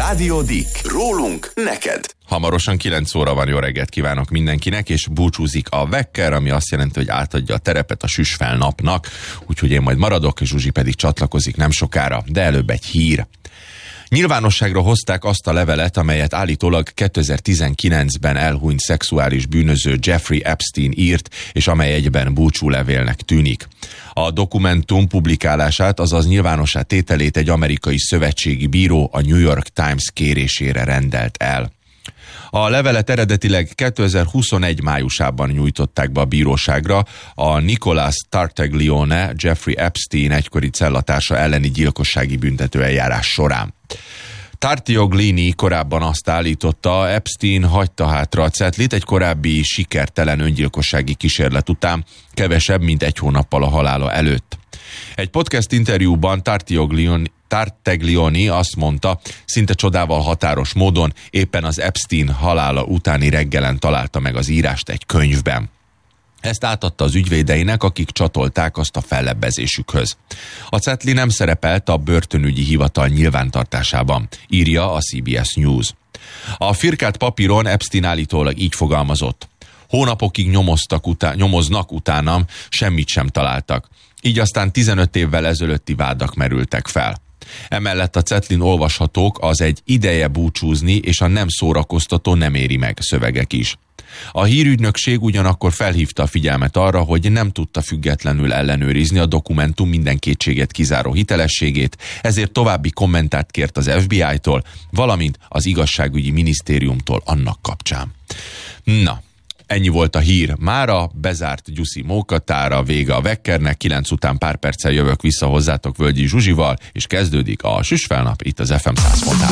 Rádió Dick. Rólunk neked. Hamarosan 9 óra van, jó reggelt kívánok mindenkinek, és búcsúzik a Wecker, ami azt jelenti, hogy átadja a terepet a Süsfel napnak, úgyhogy én majd maradok, és Zsuzsi pedig csatlakozik nem sokára, de előbb egy hír. Nyilvánosságra hozták azt a levelet, amelyet állítólag 2019-ben elhunyt szexuális bűnöző Jeffrey Epstein írt, és amely egyben búcsúlevélnek tűnik. A dokumentum publikálását, azaz nyilvánossá tételét egy amerikai szövetségi bíró a New York Times kérésére rendelt el. A levelet eredetileg 2021 májusában nyújtották be a bíróságra a Nicholas Tartaglione, Jeffrey Epstein egykori cellatársa elleni gyilkossági büntetőeljárás során. Tartaglione korábban azt állította, Epstein hagyta hátra a cetlit egy korábbi sikertelen öngyilkossági kísérlet után, kevesebb, mint egy hónappal a halála előtt. Egy podcast interjúban Tartaglione azt mondta, szinte csodával határos módon éppen az Epstein halála utáni reggelen találta meg az írást egy könyvben. Ezt átadta az ügyvédeinek, akik csatolták azt a fellebbezésükhöz. A cetli nem szerepelt a börtönügyi hivatal nyilvántartásában, írja a CBS News. A firkált papíron Epstein állítólag így fogalmazott. Hónapokig nyomoznak utánam, semmit sem találtak. Így aztán 15 évvel ezelőtti vádak merültek fel. Emellett a cetlin olvashatók az egy ideje búcsúzni és a nem szórakoztató nem éri meg szövegek is. A hírügynökség ugyanakkor felhívta a figyelmet arra, hogy nem tudta függetlenül ellenőrizni a dokumentum minden kétséget kizáró hitelességét, ezért további kommentát kért az FBI-tól, valamint az igazságügyi minisztériumtól annak kapcsán. Na, ennyi volt a hír. Mára bezárt Gyuszi mókatára, vége a Weckernek, 9 után pár perccel jövök vissza hozzátok Völgyi Zsuzsival, és kezdődik a Süsfelnap itt az FM 100.3.